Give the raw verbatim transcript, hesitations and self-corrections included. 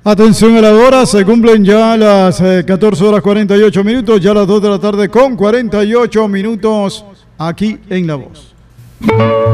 Atención a la hora, se cumplen ya las eh, catorce horas cuarenta y ocho minutos, ya las dos de la tarde con cuarenta y ocho minutos aquí en La Voz.